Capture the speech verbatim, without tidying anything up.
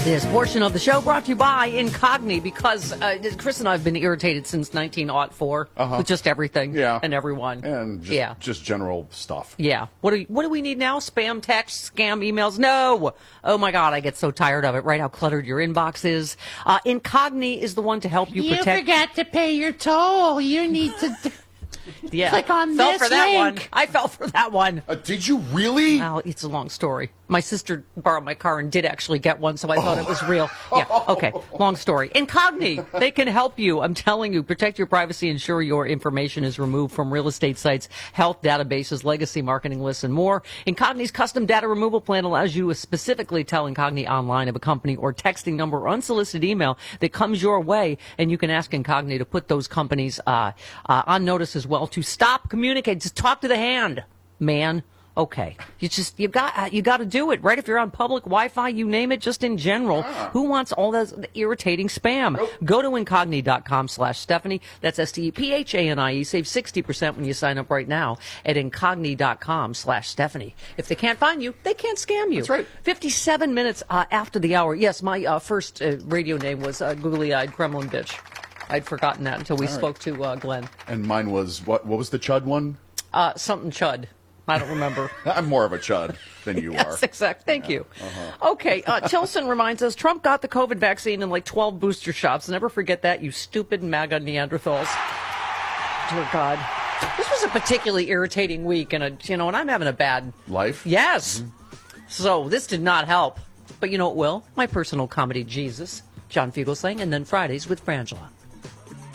This portion of the show brought to you by Incogni, because uh, Chris and I have been irritated since nineteen oh four Uh-huh. with just everything Yeah. and everyone. And just, yeah. just general stuff. Yeah. What do, we, what do we need now? Spam texts, scam emails? No. Oh, my God. I get so tired of it, right? How cluttered your inbox is. Uh, Incogni is the one to help you, You protect. forgot to pay your toll. You need to yeah. click on fell this for that link. one. I fell for that one. Uh, did you really? Well, it's a long story. My sister borrowed my car and did actually get one, so I thought it was real. Yeah, okay, long story. Incogni, they can help you. I'm telling you, protect your privacy, ensure your information is removed from real estate sites, health databases, legacy marketing lists, and more. Incogni's custom data removal plan allows you to specifically tell Incogni online of a company or texting number or unsolicited email that comes your way, and you can ask Incogni to put those companies uh, uh, on notice as well to stop communicating. Just talk to the hand, man. Okay, you just you got you got to do it, right? If you're on public Wi-Fi, you name it. Just in general, Ah. who wants all that irritating spam? Nope. Go to incogni dot com slash Stephanie. That's S T E P H A N I E. Save sixty percent when you sign up right now at incogni dot com slash Stephanie. If they can't find you, they can't scam you. That's right. Fifty-seven minutes uh, after the hour. Yes, my uh, first uh, radio name was uh, Googly-Eyed Kremlin Bitch. I'd forgotten that until we All right. spoke to uh, Glenn. And mine was, what What was the chud one? Uh, something Chud. I don't remember. I'm more of a chud than you Yes, are. exactly. Thank you. Okay, uh, Tilson reminds us Trump got the COVID vaccine in like twelve booster shots. Never forget that, you stupid MAGA Neanderthals. Dear God. This was a particularly irritating week, and, a, you know, and I'm having a bad... Life? Yes. So this did not help. But you know what will? My personal comedy, Jesus, John Fugelsang, and then Fridays with Frangela.